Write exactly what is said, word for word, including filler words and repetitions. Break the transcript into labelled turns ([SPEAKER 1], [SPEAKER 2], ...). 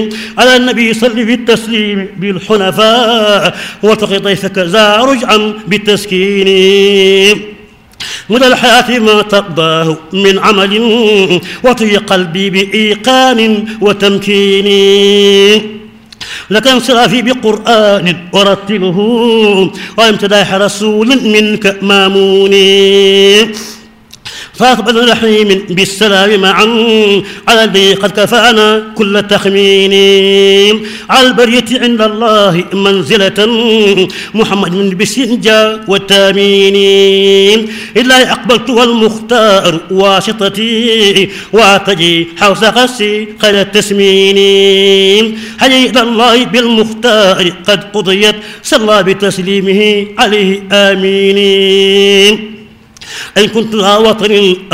[SPEAKER 1] على النبي صل بالتسليم بالحنفاء واتق ضيفك ذا رجعا بالتسكين مدى الحياة ما تقضاه من عمل وطي قلبي بإيقان وتمكين لك انصرافي بقرآن ورتله وامتداح رسول منك مامون فاقبل رحيم بالسلام معا على الذي قد كفانا كل تخمين على البرية عند الله منزلة محمد من بسنجا والتامين إلا أقبلت والمختار واسطتي واتجي حوس قسي خير التسمين حي الله بالمختار قد قضيت صلى بتسليمه عليه آمين أن كنت ذا وطن